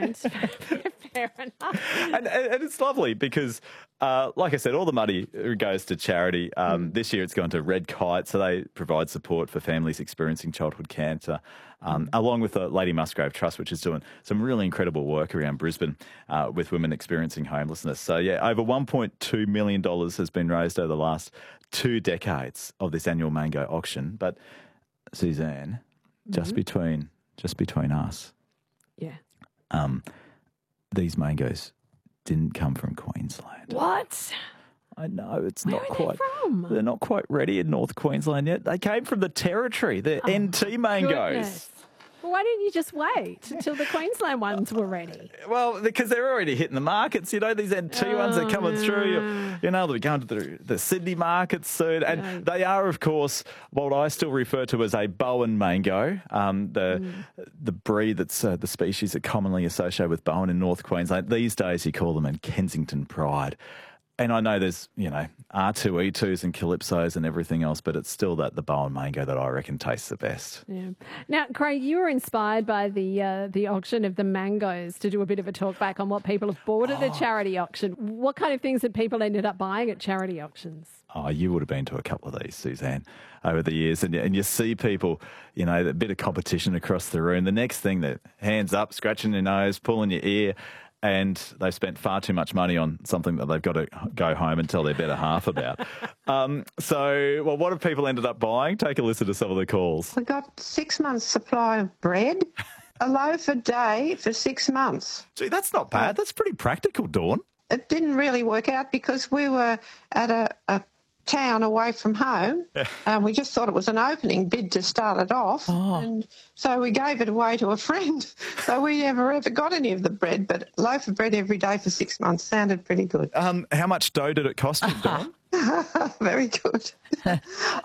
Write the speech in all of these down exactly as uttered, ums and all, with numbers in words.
mind. Fair enough. And, and it's lovely because, uh, like I said, all the money goes to charity. Um, mm. This year it's gone to Red Kite, so they provide support for families experiencing childhood cancer, um, mm. along with the Lady Musgrave Trust, which is doing some really incredible work around Brisbane uh, with women experiencing homelessness. So, yeah, over one point two million dollars has been raised over the last two decades of this annual mango auction. But, Suzanne, mm-hmm. just between just between us, yeah, um, these mangoes didn't come from Queensland. What? I know it's Where not are quite. They from? They're not quite ready in North Queensland yet. They came from the Territory. They're oh, N T mangoes. Goodness. Well, why didn't you just wait until the Queensland ones were ready? Well, because they're already hitting the markets. You know, these N T oh, ones are coming yeah. through. You, you know, they're going to the, the Sydney markets soon. And yeah. they are, of course, what I still refer to as a Bowen mango, um, the mm. the breed that's uh, the species that commonly associated with Bowen in North Queensland. These days you call them in Kensington Pride. And I know there's, you know, R two E twos and Calypsos and everything else, but it's still that the Bowen mango that I reckon tastes the best. Yeah. Now, Craig, you were inspired by the uh, the auction of the mangoes to do a bit of a talk back on what people have bought at the oh. charity auction. What kind of things have people ended up buying at charity auctions? Oh, you would have been to a couple of these, Suzanne, over the years. And, and you see people, you know, a bit of competition across the room. The next thing, that hands up, scratching your nose, pulling your ear, and they've spent far too much money on something that they've got to go home and tell their better half about. Um, so, well, what have people ended up buying? Take a listen to some of the calls. We got six months' supply of bread, a loaf a day for six months. Gee, that's not bad. That's pretty practical, Dawn. It didn't really work out because we were at a, a town away from home, and um, we just thought it was an opening bid to start it off, oh. and so we gave it away to a friend. So we never ever got any of the bread, but a loaf of bread every day for six months sounded pretty good. Um, how much dough did it cost you, Dawn? Very good. oh,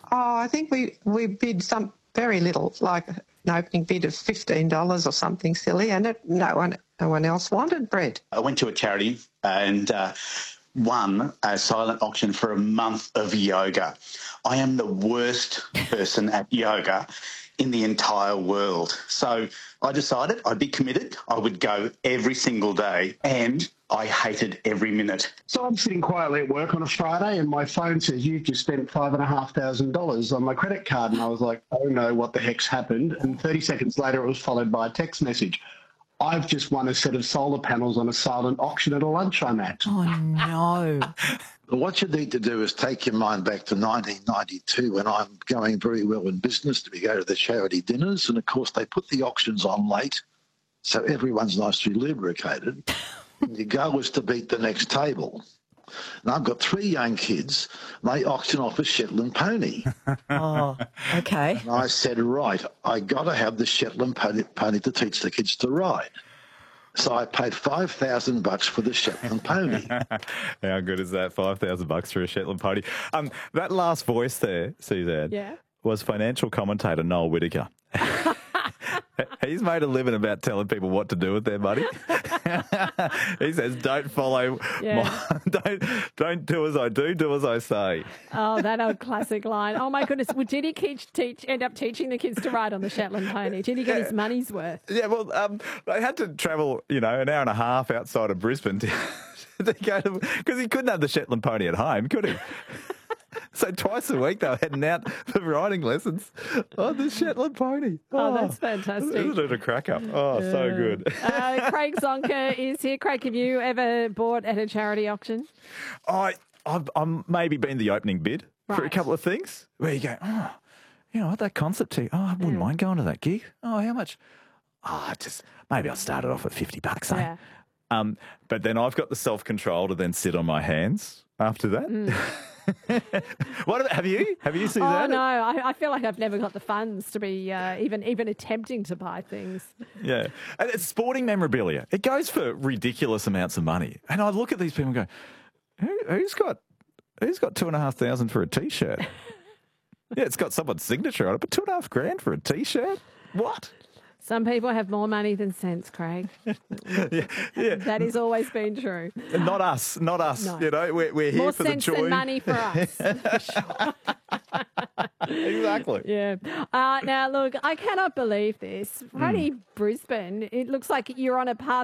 I think we, we bid some very little, like an opening bid of fifteen dollars or something silly, and it, no one no one else wanted bread. I went to a charity and uh, won a silent auction for a month of yoga. I am the worst person at yoga in the entire world. So I decided I'd be committed. I would go every single day, and I hated every minute. So I'm sitting quietly at work on a Friday and my phone says, you've just spent five and a half thousand dollars on my credit card. And I was like, oh no, what the heck's happened? And thirty seconds later, it was followed by a text message. I've just won a set of solar panels on a silent auction at a lunch I'm at. Oh, no. What you need to do is take your mind back to nineteen ninety-two when I'm going very well in business. We go to the charity dinners, and, of course, they put the auctions on late, so everyone's nicely lubricated. Your goal is to beat the next table. And I've got three young kids, and they auction off a Shetland pony. Oh, okay. And I said, right, I got to have the Shetland pony, pony to teach the kids to ride. So I paid five thousand bucks for the Shetland pony. How good is that? Five thousand bucks for a Shetland pony. Um, that last voice there, Suzanne, yeah. was financial commentator Noel Whittaker. He's made a living about telling people what to do with their money. He says, "Don't follow, yeah. my, don't don't do as I do, do as I say." Oh, that old classic line. Oh my goodness! Well, did he teach, teach, end up teaching the kids to ride on the Shetland pony? Did he get yeah. his money's worth? Yeah, well, um, they had to travel, you know, an hour and a half outside of Brisbane to, to go to, because he couldn't have the Shetland pony at home, could he? So twice a week they were heading out for riding lessons on the Shetland pony. Oh, oh that's fantastic. Isn't it a crack up? Oh, yeah. So good. uh, Craig Zonker is here. Craig, have you ever bought at a charity auction? I, I've, I've maybe been the opening bid right. for a couple of things where you go, oh, you know what, that concert tee, oh, I wouldn't yeah. mind going to that gig. Oh, how much? Oh, just maybe I'll start it off at fifty bucks, eh? Yeah. Um, but then I've got the self-control to then sit on my hands after that. Mm. What about, have you? Have you seen oh, that? Oh no, I, I feel like I've never got the funds to be uh, even even attempting to buy things. Yeah, and it's sporting memorabilia. It goes for ridiculous amounts of money, and I look at these people and go, Who, "Who's got who's got two and a half thousand for a T-shirt?" Yeah, it's got someone's signature on it, but two and a half grand for a T-shirt? What? Some people have more money than sense, Craig. yeah, yeah. That has always been true. Not us, not us. No. You know, we're, we're here more for the joy. More sense than money for us. For sure. Exactly. Yeah. Uh, now, look, I cannot believe this. Freddie mm. Brisbane, it looks like you're on a path